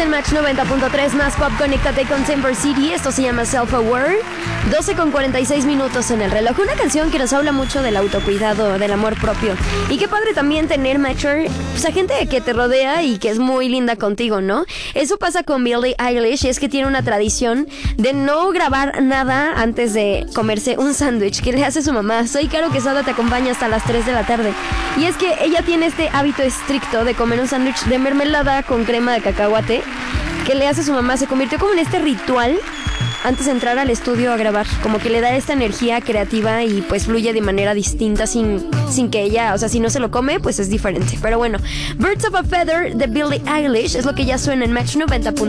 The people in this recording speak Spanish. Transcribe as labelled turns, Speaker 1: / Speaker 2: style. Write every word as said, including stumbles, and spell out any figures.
Speaker 1: en Match noventa punto tres, más pop, conéctate con Timber City. Esto se llama Self-Aware. doce con cuarenta y seis minutos en el reloj. Una canción que nos habla mucho del autocuidado, del amor propio. Y qué padre también tener, Matcher, pues a gente que te rodea y que es muy linda contigo, ¿no? Eso pasa con Billie Eilish, y es que tiene una tradición de no grabar nada antes de comerse un sándwich que le hace su mamá. Soy Caro Quesada, te acompaña hasta las tres de la tarde. Y es que ella tiene este hábito estricto de comer un sándwich de mermelada con crema de cacahuate que le hace su mamá. Se convirtió como en este ritual antes de entrar al estudio a grabar, como que le da esta energía creativa y pues fluye de manera distinta sin, sin que ella, o sea, si no se lo come, pues es diferente. Pero bueno, Birds of a Feather de Billie Eilish es lo que ya suena en Match noventa.